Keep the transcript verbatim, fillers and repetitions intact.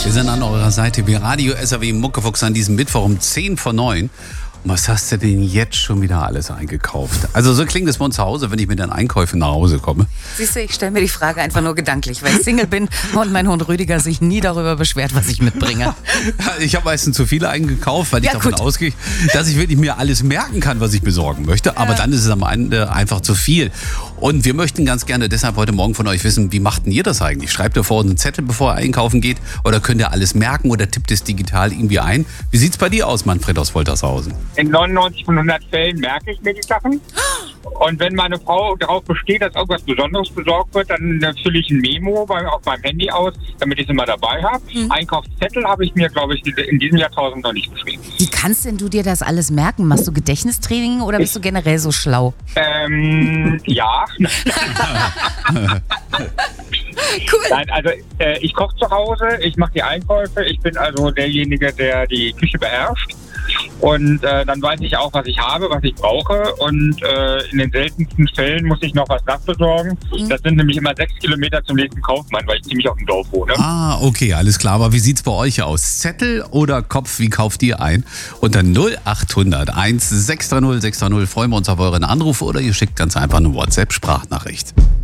Wir sind an eurer Seite wie Radio S R W Muckefuchs an diesem Mittwoch um zehn vor neun. Und was hast du denn jetzt schon wieder alles eingekauft? Also so klingt es bei uns zu Hause, wenn ich mit den Einkäufen nach Hause komme. Siehst du, ich stelle mir die Frage einfach nur gedanklich, weil ich Single bin und mein Hund Rüdiger sich nie darüber beschwert, was ich mitbringe. Ich habe meistens zu viele eingekauft, weil ich Ja, davon gut. ausgehe, dass ich wirklich mir alles merken kann, was ich besorgen möchte. Aber dann ist es am Ende einfach zu viel. Und wir möchten ganz gerne deshalb heute Morgen von euch wissen, wie macht denn ihr das eigentlich? Schreibt ihr vor uns einen Zettel, bevor ihr einkaufen geht? Oder könnt ihr alles merken oder tippt es digital irgendwie ein? Wie sieht's bei dir aus, Manfred aus Woltershausen? In neunundneunzig von hundert Fällen merke ich mir die Sachen. Und wenn meine Frau darauf besteht, dass irgendwas Besonderes besorgt wird, dann äh, fülle ich ein Memo bei, auf meinem Handy aus, damit ich es immer dabei habe. Mhm. Einkaufszettel habe ich mir, glaube ich, in diesem Jahrtausend noch nicht geschrieben. Wie kannst denn du dir das alles merken? Machst du Gedächtnistraining oder bist du generell so schlau? Ähm, ja. Cool. Nein, also äh, ich koche zu Hause, ich mache die Einkäufe, ich bin also derjenige, der die Küche beherrscht. Und äh, dann weiß ich auch, was ich habe, was ich brauche. Und äh, in den seltensten Fällen muss ich noch was nachbesorgen. Mhm. Das sind nämlich immer sechs Kilometer zum nächsten Kaufmann, weil ich ziemlich auf dem Dorf wohne. Ah, okay, alles klar. Aber wie sieht's bei euch aus? Zettel oder Kopf, wie kauft ihr ein? Unter null acht hundert eins sechs drei null sechs drei null freuen wir uns auf euren Anruf oder ihr schickt ganz einfach eine WhatsApp-Sprachnachricht.